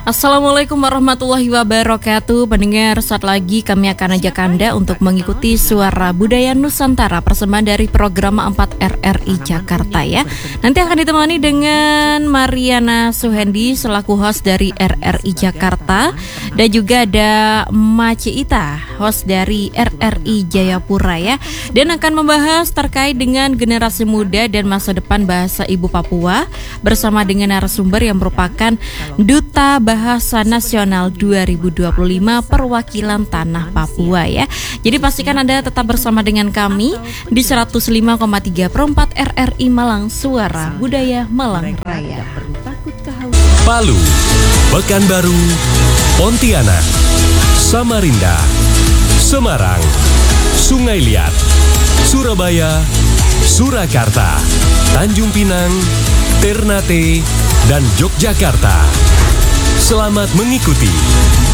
Assalamualaikum warahmatullahi wabarakatuh. Pendengar, saat lagi kami akan ajak Anda untuk mengikuti Suara Budaya Nusantara, persembahan dari program 4 RRI Jakarta ya. Nanti akan ditemani dengan Mariana Suhendi selaku host dari RRI Jakarta, dan juga ada Mace Ita, host dari RRI Jayapura ya. Dan akan membahas terkait dengan generasi muda dan masa depan bahasa Ibu Papua bersama dengan narasumber yang merupakan Duta Bahasa Nasional 2025 Perwakilan Tanah Papua ya. Jadi pastikan Anda tetap bersama dengan kami di 105,3 per 4 RRI Malang, Suara Budaya Malang Raya. Palu, Pekanbaru, Pontianak, Samarinda, Semarang, Sungai Liat, Surabaya, Surakarta, Tanjung Pinang, Ternate, dan Yogyakarta. Selamat mengikuti